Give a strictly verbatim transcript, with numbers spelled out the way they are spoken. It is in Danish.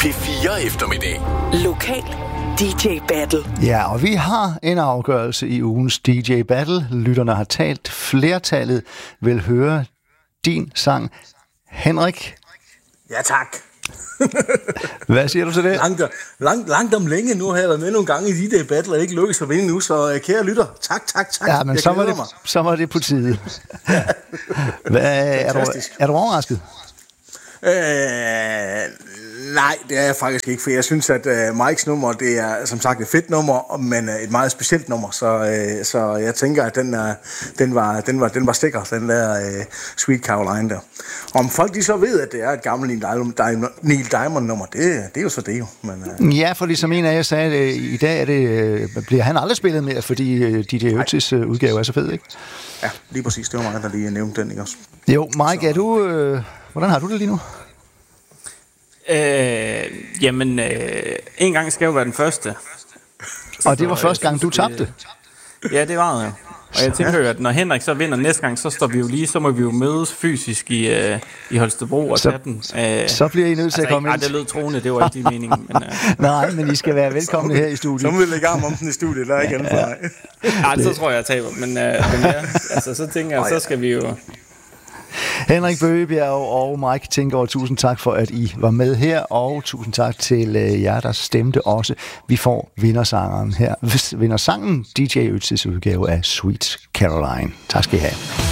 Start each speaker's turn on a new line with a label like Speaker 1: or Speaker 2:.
Speaker 1: P fire eftermiddag.
Speaker 2: Lokal D J Battle.
Speaker 3: Ja, og vi har en afgørelse i ugens D J Battle. Lytterne har talt. Flertallet vil høre din sang. Henrik?
Speaker 4: Ja, tak.
Speaker 3: Hvad siger du til det?
Speaker 4: Langt, langt, langt om længe nu har jeg været med nogle gange i de der battle, og ikke lykkes at vinde nu, så kære lytter, tak, tak, tak.
Speaker 3: Ja, men så var, det, så var det på tide. Hvad, er, du, er du overrasket?
Speaker 4: Øh, nej, det er jeg faktisk ikke, for jeg synes, at uh, Mikes nummer, det er som sagt et fedt nummer, men uh, et meget specielt nummer, så, uh, så jeg tænker, at den, uh, den, var, den, var, den var stikker, den der uh, Sweet Caroline der. Om folk de så ved, at det er et gammelt Neil Diamond, Neil Diamond nummer, det, det er jo så det jo. Men, uh...
Speaker 3: Ja, for ligesom en af jer sagde, at i dag er det, bliver han aldrig spillet mere, fordi D J Otis udgave er så fed, ikke?
Speaker 4: Ja, lige præcis, det var mig, der lige nævnte den, ikke også?
Speaker 3: Jo, Mike, er du, øh, hvordan har du det lige nu?
Speaker 5: Øh, jamen, øh, en gang skal jo være den første.
Speaker 3: Og det var så, første gang, du tabte?
Speaker 5: Ja, det var det. Og jeg tænker jo, at når Henrik så vinder næste gang, så står vi jo lige, så må vi jo mødes fysisk i, øh, i Holstebro og tage den. Øh,
Speaker 3: så bliver I nødt til altså, at komme
Speaker 5: ind. Nej, det lød troende, det var ikke din mening. Men, øh.
Speaker 3: Nej, men I skal være velkomne her i studiet.
Speaker 4: Så må vi lægge arm om den i studiet, der er ikke andet for mig.
Speaker 5: Nej, så tror jeg, jeg taber. Men, øh, men ja, altså, så tænker jeg, så skal vi jo...
Speaker 3: Henrik Bøgebjerg og Mike Tinggaard, tusind tak for, at I var med her, og tusind tak til jer, der stemte også. Vi får vindersangeren her. Vindersangen D J Otis udgave af Sweet Caroline. Tak skal I have.